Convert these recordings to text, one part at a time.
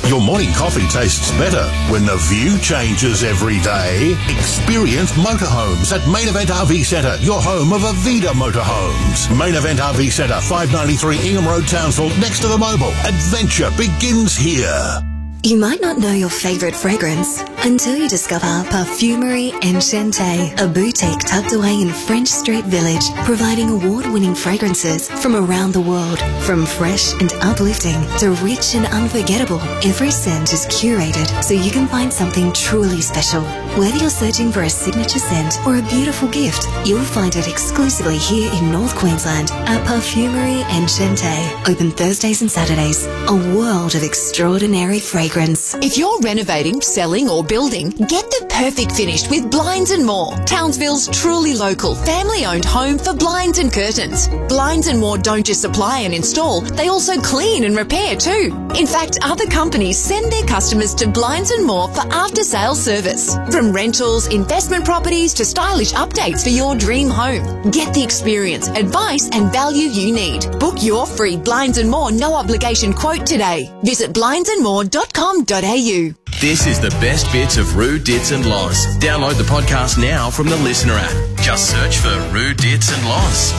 Your morning coffee tastes better when the view changes every day. Experience motorhomes at Main Event RV Centre, your home of Avida Motorhomes. Main Event RV Centre, 593 Ingham Road, Townsville, next to the Mobil. Adventure begins here. You might not know your favourite fragrance until you discover Parfumerie Enchanté, a boutique tucked away in French Street Village, providing award-winning fragrances from around the world. From fresh and uplifting to rich and unforgettable, every scent is curated so you can find something truly special. Whether you're searching for a signature scent or a beautiful gift, you'll find it exclusively here in North Queensland at Parfumerie Enchanté. Open Thursdays and Saturdays. A world of extraordinary fragrance. If you're renovating, selling or building, get the perfect finish with Blinds and More, Townsville's truly local, family-owned home for blinds and curtains. Blinds and More don't just supply and install, they also clean and repair too. In fact, other companies send their customers to Blinds and More for after-sales service. From rentals, investment properties to stylish updates for your dream home. Get the experience, advice and value you need. Book your free Blinds and More no-obligation quote today. Visit blindsandmore.com.au. This is the best bits of Roo, Dits and Loz. Download the podcast now from the Listener app. Just search for Roo, Dits and Loz.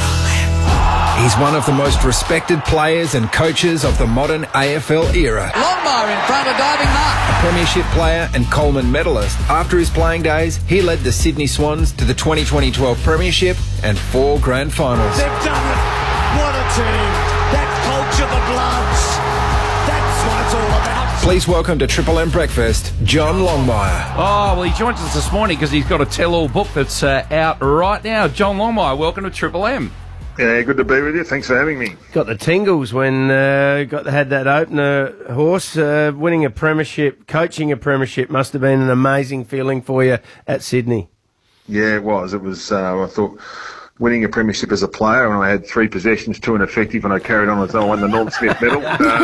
He's one of the most respected players and coaches of the modern AFL era. Longmire in front of diving mark. A premiership player and Coleman medalist. After his playing days, he led the Sydney Swans to the 2012 premiership and 4 grand finals. They've done it. What a team. That culture, the Bloods. That's what it's all about. Please welcome to Triple M Breakfast, John Longmire. Oh, well, he joins us this morning because he's got a tell-all book that's out right now. John Longmire, welcome to Triple M. Yeah, good to be with you. Thanks for having me. Got the tingles when had that opener horse. Winning a premiership, coaching a premiership must have been an amazing feeling for you at Sydney. Yeah, it was. It was, I thought, winning a premiership as a player, and I had 3 possessions, 2 ineffective, and I carried on as I won the Norm Smith medal.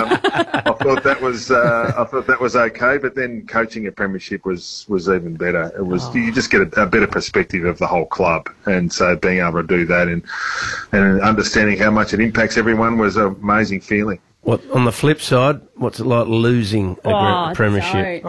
I thought that was okay, but then coaching a premiership was even better. It was you just get a better perspective of the whole club, and so being able to do that and understanding how much it impacts everyone was an amazing feeling. What on the flip side? What's it like losing a premiership?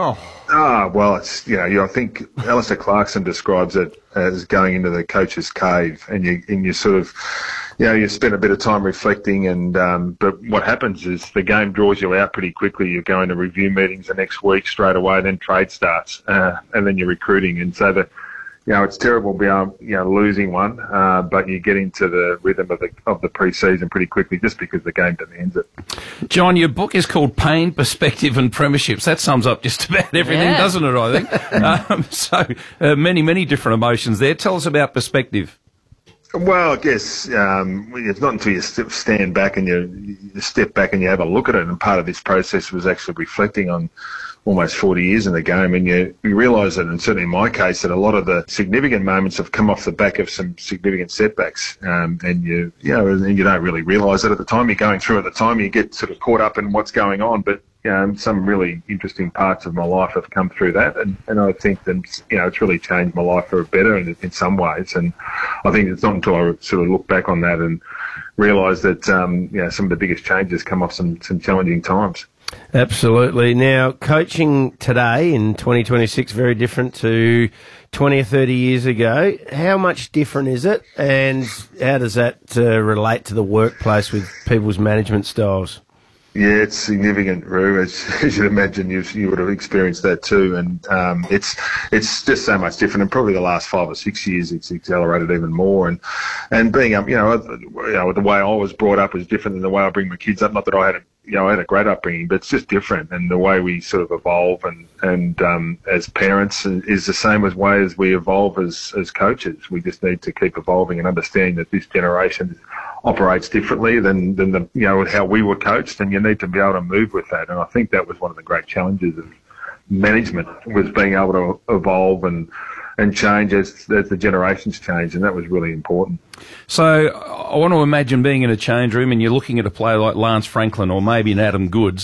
Well, it's I think Alistair Clarkson describes it as going into the coach's cave, and you sort of you spend a bit of time reflecting, and but what happens is the game draws you out pretty quickly. You're going to review meetings the next week straight away, then trade starts, and then you're recruiting, and so it's terrible losing one, but you get into the rhythm of the pre-season pretty quickly just because the game demands it. John, your book is called Pain, Perspective and Premierships. That sums up just about everything, doesn't it, I think? Many different emotions there. Tell us about perspective. Well, I guess it's not until you stand back and you step back and you have a look at it, and part of this process was actually reflecting on almost 40 years in the game, and you realise that, and certainly in my case, that a lot of the significant moments have come off the back of some significant setbacks, and you don't really realise that at the time. You're going through at the time, you get sort of caught up in what's going on, but some really interesting parts of my life have come through that, and I think that it's really changed my life for the better in some ways, and I think it's not until I sort of look back on that and realise that some of the biggest changes come off some challenging times. Absolutely. Now, coaching today in 2026, very different to 20 or 30 years ago. How much different is it, and how does that relate to the workplace with people's management styles? Yeah, it's significant, Roo. As you'd imagine, you would have experienced that too, and it's just so much different. And probably the last 5 or 6 years, it's accelerated even more. And being up, the way I was brought up was different than the way I bring my kids up. Not that I had a great upbringing, but it's just different. And the way we sort of evolve and as parents is the same way as we evolve as coaches. We just need to keep evolving and understanding that this generation operates differently than how we were coached, and you need to be able to move with that. And I think that was one of the great challenges of management, was being able to evolve and change as the generations change, and that was really important. So I want to imagine being in a change room and you're looking at a player like Lance Franklin or maybe an Adam Goodes.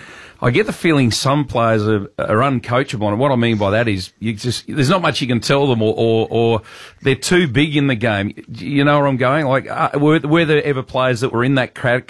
I get the feeling some players are uncoachable, and what I mean by that is there's not much you can tell them, or they're too big in the game. You know where I'm going? Like, were there ever players that were in that